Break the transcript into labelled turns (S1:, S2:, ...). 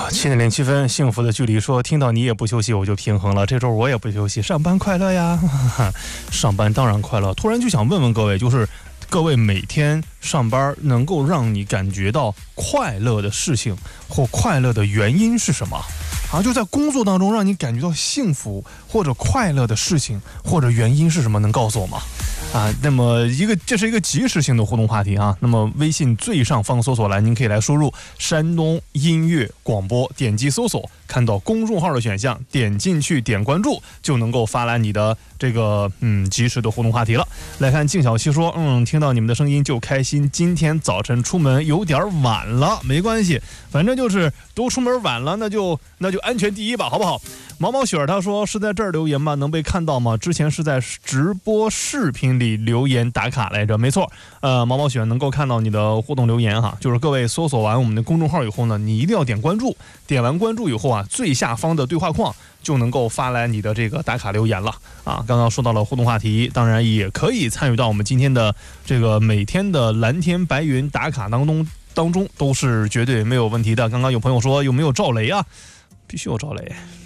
S1: 7:07，幸福的距离说，听到你也不休息，我就平衡了。这周我也不休息，上班快乐呀！上班当然快乐。突然就想问问各位，就是各位每天上班能够让你感觉到快乐的事情或快乐的原因是什么？就在工作当中让你感觉到幸福或者快乐的事情或者原因是什么？能告诉我吗？那么这是一个即时性的互动话题啊。那么微信最上方搜索栏，您可以来输入山东音乐广播，点击搜索，看到公众号的选项，点进去点关注，就能够发来你的这个即时的互动话题了。来看静小七说，听到你们的声音就开心，今天早晨出门有点晚了，没关系，反正就是都出门晚了，那就安全第一吧，好不好？毛毛雪他说是在这儿留言吗？能被看到吗？之前是在直播视频里留言打卡来着，没错。毛毛雪能够看到你的互动留言哈，就是各位搜索完我们的公众号以后呢，你一定要点关注，点完关注以后最下方的对话框就能够发来你的这个打卡留言了啊。刚刚说到了互动话题，当然也可以参与到我们今天的这个每天的蓝天白云打卡当中都是绝对没有问题的。刚刚有朋友说有没有赵雷啊？必须有赵雷。